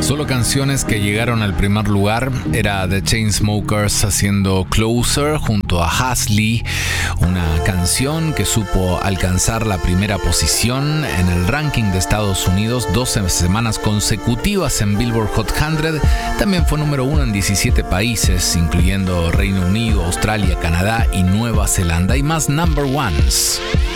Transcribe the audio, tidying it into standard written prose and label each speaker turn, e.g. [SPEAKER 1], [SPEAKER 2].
[SPEAKER 1] Solo canciones que llegaron al primer lugar. Era The Chainsmokers haciendo Closer junto a Halsey, una canción que supo alcanzar la primera posición en el ranking de Estados Unidos 12 semanas consecutivas en Billboard Hot 100. También fue número 1 en 17 países, incluyendo Reino Unido, Australia, Canadá y Nueva Zelanda, y más number ones.